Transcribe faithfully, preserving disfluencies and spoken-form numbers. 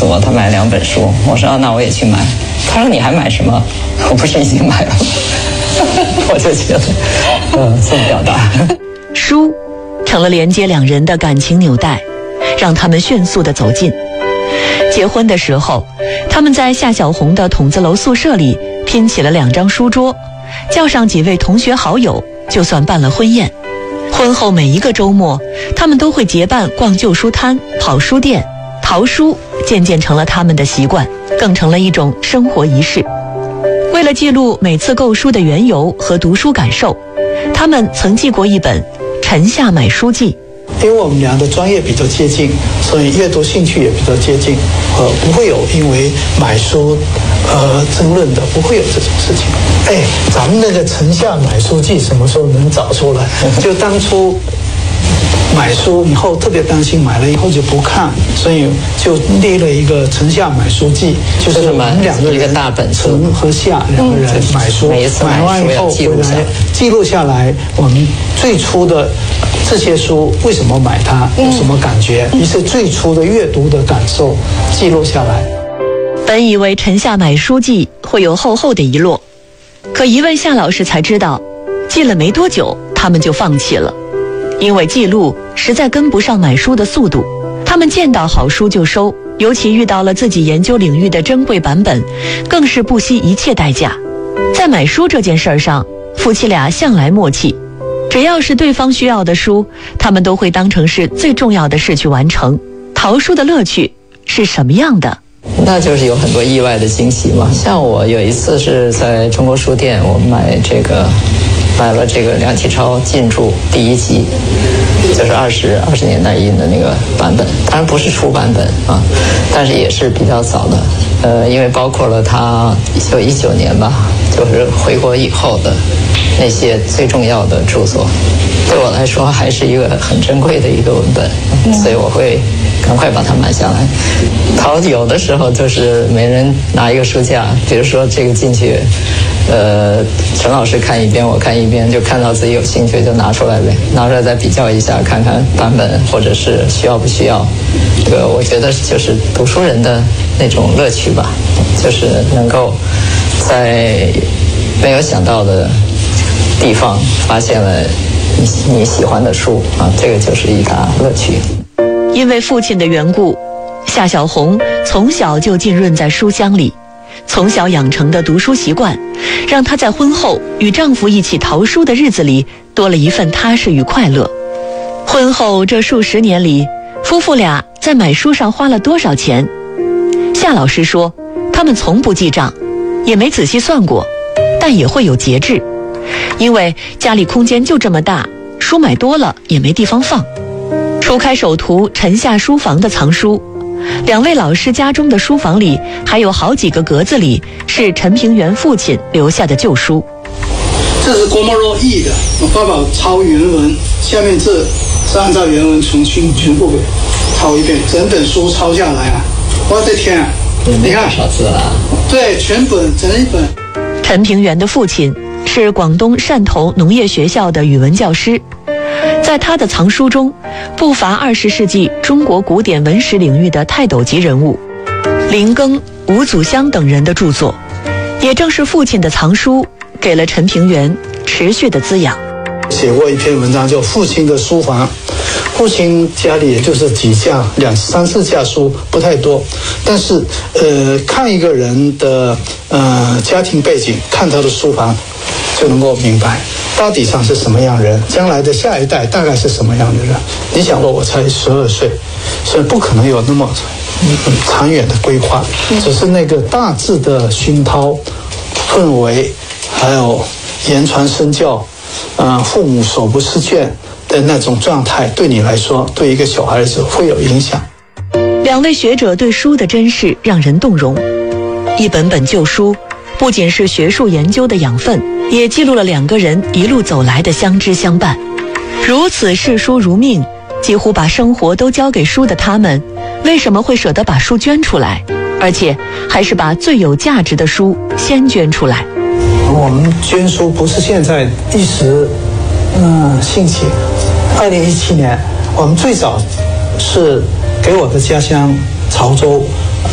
诉我他买两本书，我说、啊、那我也去买。他说你还买什么？我不是已经买了吗？我就觉得，嗯，这么表达。 书成了连接两人的感情纽带，让他们迅速地走近。结婚的时候，他们在夏小红的筒子楼宿舍里拼起了两张书桌，叫上几位同学好友，就算办了婚宴。婚后每一个周末，他们都会结伴逛旧书摊、跑书店，淘书渐渐成了他们的习惯，更成了一种生活仪式。为了记录每次购书的缘由和读书感受，他们曾记过一本《沉夏买书记》。 因为我们俩的专业比较接近，所以阅读兴趣也比较接近，呃，不会有因为买书呃争论的，不会有这种事情。哎，咱们那个沉夏买书记什么时候能找出来？就当初买书以后特别担心买了以后就不看，所以就立了一个沉夏买书记，就是我们两个人， 一个大本沉和夏两个人买书， 每一次买完以后回来记录下来我们最初的这些书为什么买它，有什么感觉，于是最初的阅读的感受记录下来。 本以为沉夏买书记会有厚厚的一摞，可一问夏老师才知道，记了没多久他们就放弃了，因为记录实在跟不上买书的速度。他们见到好书就收，尤其遇到了自己研究领域的珍贵版本，更是不惜一切代价。在买书这件事上，夫妻俩向来默契，只要是对方需要的书，他们都会当成是最重要的事去完成。淘书的乐趣是什么样的？ 那就是有很多意外的惊喜嘛。像我有一次是在中国书店，我买这个买了这个梁启超进驻第一集，就是二十二十年代印的那个版本，当然不是初版本啊，但是也是比较早的。呃，因为包括了他一九一九年吧，就是回国以后的那些最重要的著作，对我来说还是一个很珍贵的一个文本，所以我会赶快把它买下来。淘有的时候就是每人拿一个书架，比如说这个进去，呃，陈老师看一遍，我看一遍，就看到自己有兴趣就拿出来呗，拿出来再比较一下，看看版本或者是需要不需要。这个我觉得就是读书人的那种乐趣吧，就是能够在没有想到的地方发现了你你喜欢的书啊，这个就是一大乐趣。 因为父亲的缘故，夏小红从小就浸润在书香里，从小养成的读书习惯，让她在婚后与丈夫一起淘书的日子里多了一份踏实与快乐。婚后这数十年里，夫妇俩在买书上花了多少钱？夏老师说，他们从不记账，也没仔细算过，但也会有节制，因为家里空间就这么大，书买多了也没地方放。初开手图沉夏书房的藏书，两位老师家中的书房里还有好几个格子里是陈平原父亲留下的旧书。 这是郭沫若译的，我爸爸抄原文，下面这是按照原文重新全部给抄一遍，整本书抄下来啊！我的天啊！你看少字啊？ 对，全本整一本。 陈平原的父亲是广东汕头农业学校的语文教师，在他的藏书中不乏二十世纪中国古典文史领域的泰斗级人物林庚、吴祖湘等人的著作。也正是父亲的藏书给了陈平原持续的滋养。 写过一篇文章叫《父亲的书房》，父亲家里也就是几架两三四架书，不太多，但是呃看一个人的呃家庭背景，看他的书房就能够明白大体上是什么样人，将来的下一代大概是什么样的人。你想说我才十二岁，所以不可能有那么长远的规划，只是那个大致的熏陶氛围，还有言传身教，呃父母手不释卷的那种状态，对你来说，对一个小孩子会有影响。 两位学者对书的珍视让人动容，一本本旧书不仅是学术研究的养分，也记录了两个人一路走来的相知相伴。如此视书如命，几乎把生活都交给书的他们，为什么会舍得把书捐出来，而且还是把最有价值的书先捐出来？ 我们捐书不是现在一时嗯兴起。二零一七年我们最早是给我的家乡潮州